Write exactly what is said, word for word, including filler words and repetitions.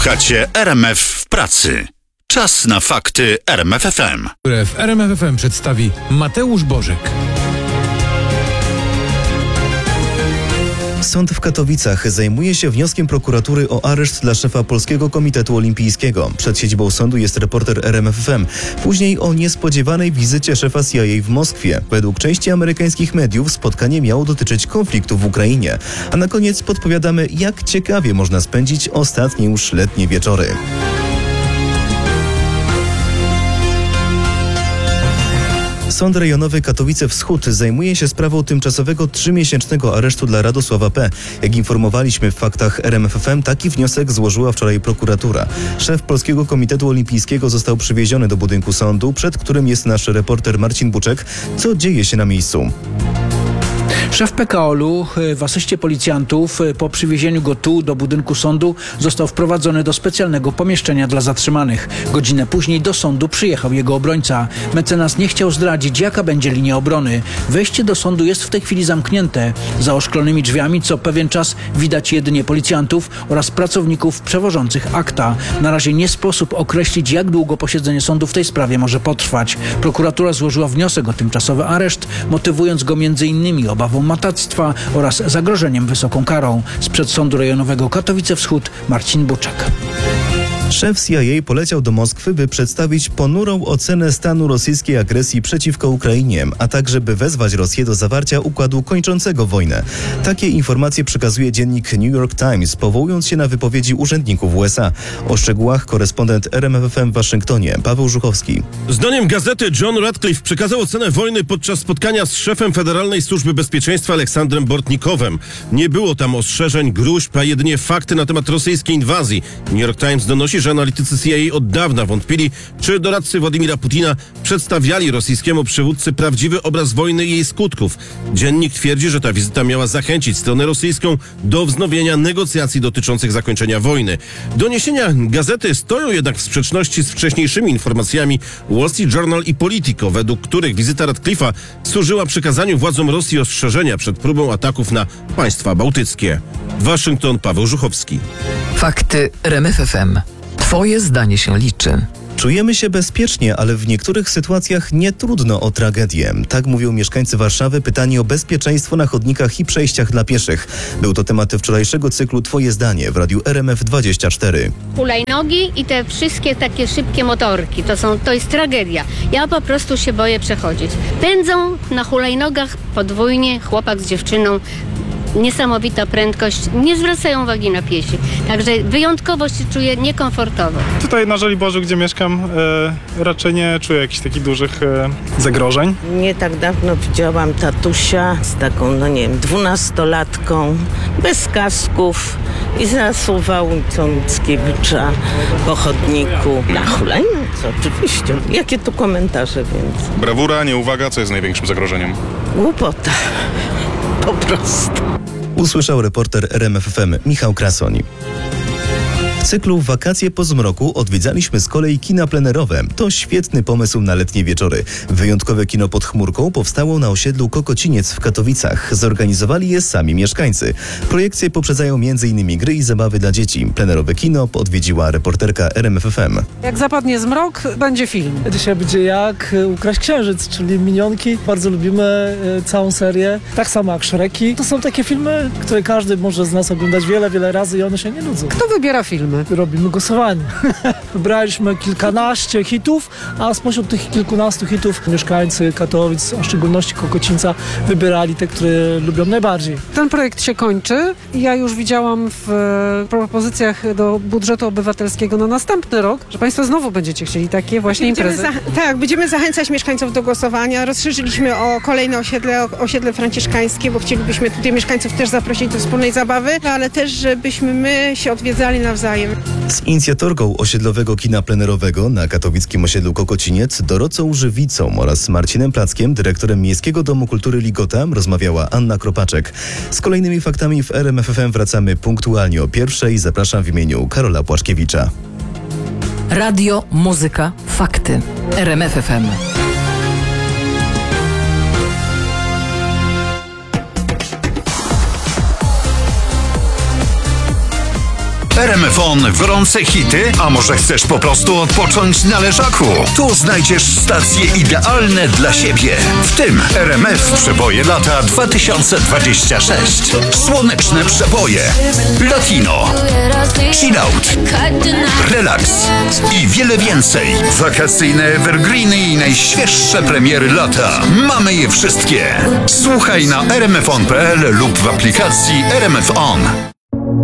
Słuchacie R M F w pracy. Czas na fakty R M F F M. Które w R M F F M przedstawi Mateusz Bożyk. Sąd w Katowicach zajmuje się wnioskiem prokuratury o areszt dla szefa Polskiego Komitetu Olimpijskiego. Przed siedzibą sądu jest reporter R M F F M. Później o niespodziewanej wizycie szefa C I A w Moskwie. Według części amerykańskich mediów spotkanie miało dotyczyć konfliktu w Ukrainie. A na koniec podpowiadamy, jak ciekawie można spędzić ostatnie już letnie wieczory. Sąd Rejonowy Katowice Wschód zajmuje się sprawą tymczasowego trzymiesięcznego aresztu dla Radosława P. Jak informowaliśmy w faktach R M F F M, taki wniosek złożyła wczoraj prokuratura. Szef Polskiego Komitetu Olimpijskiego został przywieziony do budynku sądu, przed którym jest nasz reporter Marcin Buczek. Co dzieje się na miejscu? Szef P K O L-u w asyście policjantów po przywiezieniu go tu do budynku sądu został wprowadzony do specjalnego pomieszczenia dla zatrzymanych. Godzinę później do sądu przyjechał jego obrońca. Mecenas nie chciał zdradzić, jaka będzie linia obrony. Wejście do sądu jest w tej chwili zamknięte. Za oszklonymi drzwiami co pewien czas widać jedynie policjantów oraz pracowników przewożących akta. Na razie nie sposób określić, jak długo posiedzenie sądu w tej sprawie może potrwać. Prokuratura złożyła wniosek o tymczasowy areszt, motywując go między innymi obawą matactwa oraz zagrożeniem wysoką karą. Sprzed Sądu Rejonowego Katowice Wschód Marcin Buczek. Szef C I A poleciał do Moskwy, by przedstawić ponurą ocenę stanu rosyjskiej agresji przeciwko Ukrainie, a także by wezwać Rosję do zawarcia układu kończącego wojnę. Takie informacje przekazuje dziennik New York Times, powołując się na wypowiedzi urzędników U S A. O szczegółach korespondent R M F F M w Waszyngtonie, Paweł Żuchowski. Zdaniem gazety John Radcliffe przekazał ocenę wojny podczas spotkania z szefem Federalnej Służby Bezpieczeństwa Aleksandrem Bortnikowem. Nie było tam ostrzeżeń, gruźb, a jedynie fakty na temat rosyjskiej inwazji. New York Times donosi, że analitycy C I A od dawna wątpili, czy doradcy Władimira Putina przedstawiali rosyjskiemu przywódcy prawdziwy obraz wojny i jej skutków. Dziennik twierdzi, że ta wizyta miała zachęcić stronę rosyjską do wznowienia negocjacji dotyczących zakończenia wojny. Doniesienia gazety stoją jednak w sprzeczności z wcześniejszymi informacjami Wall Street Journal i Politico, według których wizyta Radcliffe'a służyła przekazaniu władzom Rosji ostrzeżenia przed próbą ataków na państwa bałtyckie. Waszyngton, Paweł Żuchowski. Fakty R M F F M. Twoje zdanie się liczy. Czujemy się bezpiecznie, ale w niektórych sytuacjach nie trudno o tragedię. Tak mówią mieszkańcy Warszawy pytani o bezpieczeństwo na chodnikach i przejściach dla pieszych. Był to temat wczorajszego cyklu Twoje zdanie w radiu R M F dwadzieścia cztery. Hulajnogi i te wszystkie takie szybkie motorki, to, są, to jest tragedia. Ja po prostu się boję przechodzić. Pędzą na hulajnogach podwójnie chłopak z dziewczyną. Niesamowita prędkość, nie zwracają uwagi na piesi. Także wyjątkowo się czuję niekomfortowo. Tutaj na Żoliborzu, gdzie mieszkam, e, raczej nie czuję jakichś takich dużych e, zagrożeń. Nie tak dawno widziałam tatusia z taką, no nie wiem, dwunastolatką, bez kasków i zasuwał ulicą Mickiewicza po chodniku. Na hulajnodze, oczywiście. Jakie tu komentarze, więc... Brawura, nieuwaga, co jest największym zagrożeniem? Głupota. Po prostu. Usłyszał reporter R M F F M Michał Krasoń. W cyklu Wakacje po zmroku odwiedzaliśmy z kolei kina plenerowe. To świetny pomysł na letnie wieczory. Wyjątkowe kino pod chmurką powstało na osiedlu Kokociniec w Katowicach. Zorganizowali je sami mieszkańcy. Projekcje poprzedzają między innymi gry i zabawy dla dzieci. Plenerowe kino odwiedziła reporterka R M F F M. Jak zapadnie zmrok, będzie film. Dzisiaj będzie Jak ukraść księżyc, czyli Minionki. Bardzo lubimy całą serię. Tak samo jak Shreki. To są takie filmy, które każdy może z nas oglądać wiele, wiele razy i one się nie nudzą. Kto wybiera filmy? Robimy głosowanie. Wybraliśmy kilkanaście hitów, a spośród tych kilkunastu hitów mieszkańcy Katowic, a w szczególności Kokocińca, wybierali te, które lubią najbardziej. Ten projekt się kończy. Ja już widziałam w propozycjach do budżetu obywatelskiego na następny rok, że Państwo znowu będziecie chcieli takie właśnie imprezy. Za, tak, będziemy zachęcać mieszkańców do głosowania. Rozszerzyliśmy o kolejne osiedle, o osiedle franciszkańskie, bo chcielibyśmy tutaj mieszkańców też zaprosić do wspólnej zabawy, ale też, żebyśmy my się odwiedzali nawzajem. Z inicjatorką osiedlowego kina plenerowego na katowickim osiedlu Kokociniec, Dorocą Żywicą oraz Marcinem Plackiem, dyrektorem Miejskiego Domu Kultury Ligota, rozmawiała Anna Kropaczek. Z kolejnymi faktami w R M F F M wracamy punktualnie o pierwszej. Zapraszam w imieniu Karola Płaszkiewicza. Radio, muzyka, fakty. R M F F M. R M F On gorące hity? A może chcesz po prostu odpocząć na leżaku? Tu znajdziesz stacje idealne dla siebie. W tym R M F Przeboje lata dwa tysiące dwadzieścia sześć. Słoneczne przeboje. Latino. Chill out. Relaks. I wiele więcej. Wakacyjne evergreeny i najświeższe premiery lata. Mamy je wszystkie. Słuchaj na r m f on kropka p l lub w aplikacji R M F On.